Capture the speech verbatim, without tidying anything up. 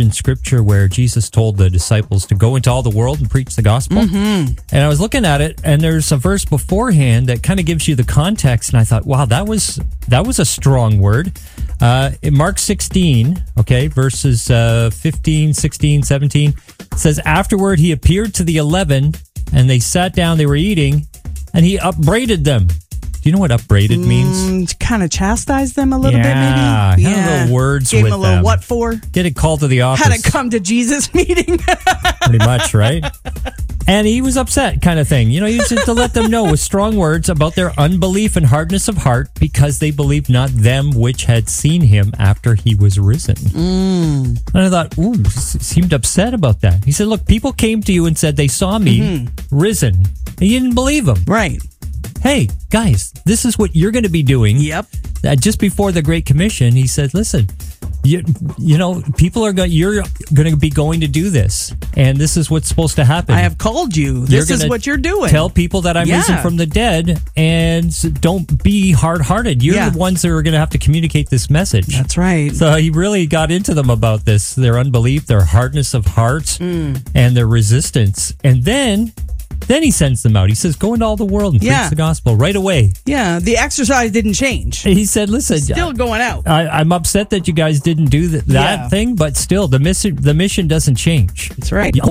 in Scripture where Jesus told the disciples to go into all the world and preach the gospel. Mm-hmm. And I was looking at it, and there's a verse beforehand that kind of gives you the context, and I thought, wow, that was that was a strong word. Uh, in Mark sixteen, okay, verses uh, fifteen, sixteen, seventeen, it says, afterward he appeared to the eleven, and they sat down, they were eating, and he upbraided them. Do you know what upbraided means? Mm, kind of chastise them a little yeah, bit, maybe? Yeah, little words Gave with them a little them. what for? Get it called to the office. Had to come to Jesus meeting. Pretty much, right? And he was upset, kind of thing. You know, he used to let them know with strong words about their unbelief and hardness of heart because they believed not them which had seen him after he was risen. Mm. And I thought, ooh, he seemed upset about that. He said, look, people came to you and said they saw me mm-hmm. risen, and you didn't believe them. Right. Hey, guys, this is what you're going to be doing. Yep. Uh, just before the Great Commission, he said, listen, you, you know, people are going, you're going to be going to do this. And this is what's supposed to happen. I have called you. This is what you're doing. Tell people that I'm yeah. risen from the dead, and don't be hard-hearted. You're yeah. the ones that are going to have to communicate this message. That's right. So he really got into them about this, their unbelief, their hardness of heart, mm. and their resistance. And then... Then he sends them out. He says, go into all the world and yeah. preach the gospel right away. Yeah, the exercise didn't change. He said, listen. Still going out. I, I'm upset that you guys didn't do th- that yeah. thing, but still, the mission, the mission doesn't change. That's right.